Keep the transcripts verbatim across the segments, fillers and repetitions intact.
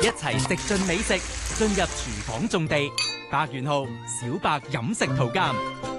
一齊食盡美食，進入廚房種地。白元浩、小白飲食圖鑑。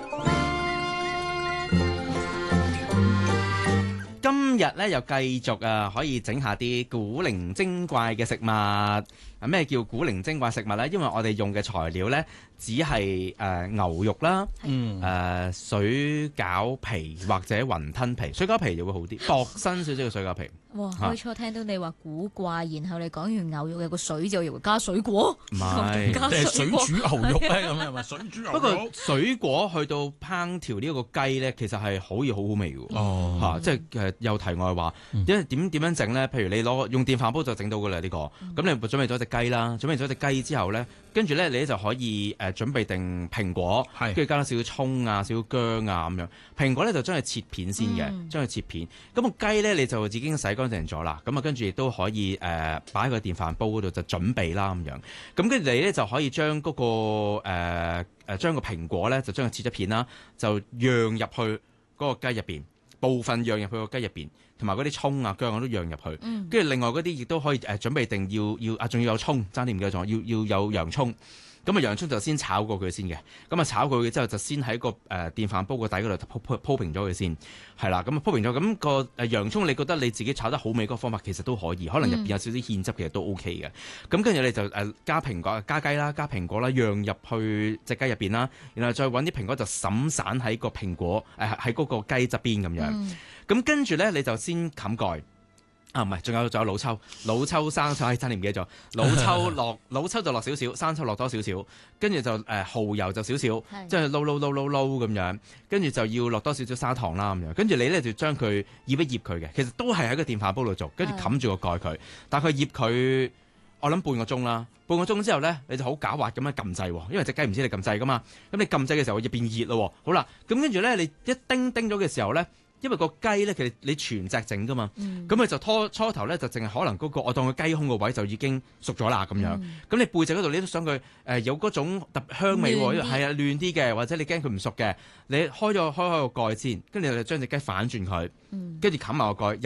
今日咧又繼續啊，可以整下啲古靈精怪嘅食物。啊，咩叫古靈精怪食物呢？因為我哋用嘅材料呢，只係誒、呃、牛肉啦，誒、 嗯呃、水餃皮或者雲吞皮。水餃皮就會好啲，薄身少少嘅水餃皮。 哇！開初聽到你話古怪，然後你講完牛肉有個水就以為加水果， 唔係加即係水水果煮牛肉咧，咁係咪水煮牛肉？ 不過水果去到烹調呢一個雞呢，其實係可以好好味嘅。 哦， 嚇、即係誒有題外話，因為點點樣整呢？譬如你攞用電飯煲就整到㗎啦呢個。咁、嗯、你準備咗隻雞啦，準備咗隻雞之後呢，跟住呢，你就可以誒、呃、準備定蘋果，跟住加多少少葱啊、少少薑啊咁樣。蘋果呢就將佢切片先嘅，嗯、將佢切片。咁、個雞呢，你就已經洗乾淨咗啦。咁啊跟住亦都可以誒擺喺個電飯煲嗰度就準備啦咁樣。咁跟住你呢，就可以將嗰、個誒誒、呃、將個蘋果呢，就將佢切咗片啦，就釀入去嗰個雞入邊，部分釀入去個雞入邊。同埋嗰啲葱啊、薑啊都釀入去，跟住、嗯、另外嗰啲亦都可以誒、呃、準備定要要啊，仲要有葱，爭啲唔記得咗，要要有洋葱。咁啊洋葱就先炒過佢先嘅，咁啊炒過佢之後就先喺個誒、呃、電飯煲個底嗰度鋪鋪鋪平咗佢先，係啦，咁啊鋪平咗，咁、那個誒、呃、洋葱你覺得你自己炒得好味嗰個方法其實都可以，可能入邊有少少芡汁其實都 O K 嘅。咁跟住你就誒、呃、加蘋果、加雞啦、加蘋果啦，釀入去隻雞入邊啦，然後再揾啲蘋果就灑散喺個蘋果誒喺嗰個雞側邊咁樣。咁、嗯、跟住咧你就先冚蓋。啊，唔係，仲有仲有老抽，老抽生抽，唉，差啲唔記得咗。老抽落，老抽就落少少，生抽落多少少，跟住就誒、呃、蠔油就少少，即係撈撈撈撈撈咁樣，跟住就要落多少少砂糖啦咁樣，跟住你咧就將佢醃一醃佢嘅，其實都係喺個電飯煲度做，跟住冚住個蓋佢，大概醃佢我諗半個鐘啦，半個鐘之後咧你就好狡猾咁樣撳掣，因為隻雞唔知你撳掣噶嘛，咁你撳掣嘅時候入邊熱咯，好啦，咁跟住咧你一叮叮咗嘅時候咧。因為個雞咧，其實你全隻整噶嘛，咁佢、嗯、就拖初頭咧就淨係可能嗰、那個我當佢雞胸個位就已經熟咗啦咁樣，咁、嗯、你背脊嗰度你都想佢誒、呃、有嗰種特香味喎，係啊嫩啲嘅，或者你驚佢唔熟嘅，你開咗開開個蓋先，跟住就將隻雞反轉佢，跟住冚埋個蓋。